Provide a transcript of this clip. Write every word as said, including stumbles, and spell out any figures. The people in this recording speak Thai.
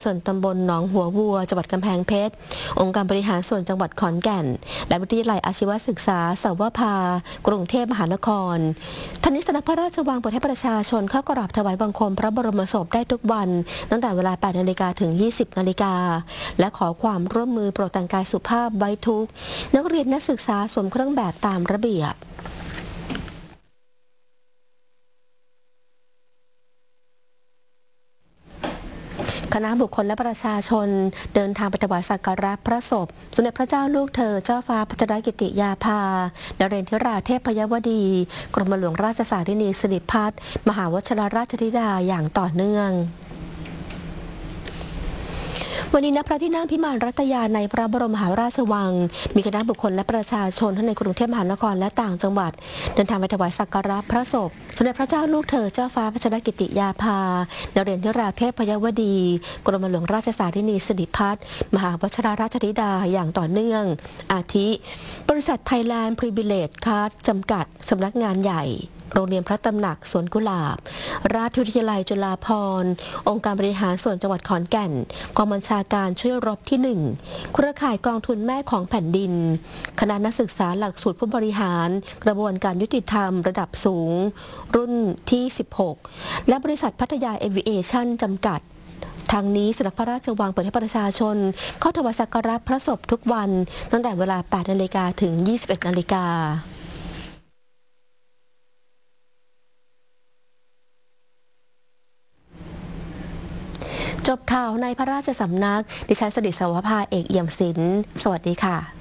ส่วนตำบลหนองหัววัวจังหวัดกำแพงเพชรองค์การบริหารส่วนจังหวัดขอนแก่นและวิทยาลัยอาชีวศึกษาสวภากรุงเทพมหานครทนิสำนักพระราชวังเปิดให้ประชาชนเข้ากราบถวายบังคมพระบรมศพได้ทุกวันตั้งแต่เวลา แปดนาฬิกา ถึง ยี่สิบนาฬิกาและขอความร่วมมือโปรดแต่งกายสุภาพไว้ทุกนักเรียนนักศึกษาสวมเครื่องแบบตามระเบียบคณะบุคคลและประชาชนเดินทางไปถวายสักการะพระศพสมเด็จพระเจ้าลูกเธอเจ้าฟ้าพัชรกิติยาภานเรนทิราเทพยวดีกรมหลวงราชสารินีสิริพัฒน์มหาวชิรราชธิดาอย่างต่อเนื่องวันนี้ณพระที่นั่งพิมานรัตยาในพระบรมมหาราชวังมีคณะบุคคลและประชาชนทั้งในกรุงเทพมหานครและต่างจังหวัดเดินทางไปถวายสักการะพระศพสมเด็จพระเจ้าลูกเธอเจ้าฟ้าพัชรกิติยาภานเรนทิราเทพยวดีกรมหลวงราชสารินีสิริพัฒน์มหาวชิรราชธิดาอย่างต่อเนื่องอาทิบริษัทไทยแลนด์พรีบิเลจคาร์ดจำกัดสำนักงานใหญ่โรงเรียนพระตำหนักสวนกุหลาบราชวิทยาลัยจุฬาภรณ์องค์การบริหารส่วนจังหวัดขอนแก่นกองบัญชาการช่วยรบที่หนึ่งเครือข่ายกองทุนแม่ของแผ่นดินคณะนักศึกษาหลักสูตรผู้บริหารกระบวนการยุติธรรมระดับสูงรุ่นที่สิบหกและบริษัทพัทยาเอวิเอชั่นจำกัดทางนี้สำนักพระราชวังเปิดให้ประชาชนเข้าถวายสักการะพระศพทุกวันตั้งแต่เวลา แปดนาฬิกา ถึง ยี่สิบเอ็ดนาฬิกาจบข่าวในพระราชสำนักดิฉันสดิษฐ์ สวภาเอกเอี่ยมศิลป์สวัสดีค่ะ